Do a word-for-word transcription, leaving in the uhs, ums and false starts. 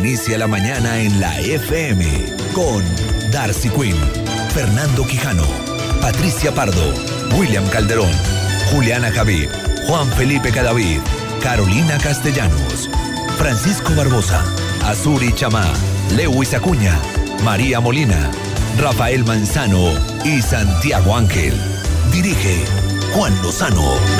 inicia la mañana en la F M con Darcy Quinn, Fernando Quijano, Patricia Pardo, William Calderón, Juliana Javid, Juan Felipe Cadavid, Carolina Castellanos, Francisco Barbosa, Azuri Chamá, Lewis Acuña, María Molina, Rafael Manzano y Santiago Ángel. Dirige Juan Lozano.